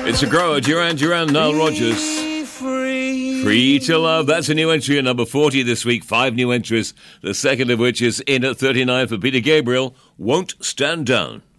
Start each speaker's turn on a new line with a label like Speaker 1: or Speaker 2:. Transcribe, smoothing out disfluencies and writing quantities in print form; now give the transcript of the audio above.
Speaker 1: It's a grower, Duran Duran, Nile Rodgers. Free to Love. That's a new entry at number 40 this week. 5 new entries, the second of which is in at 39 for Peter Gabriel, Won't Stand Down.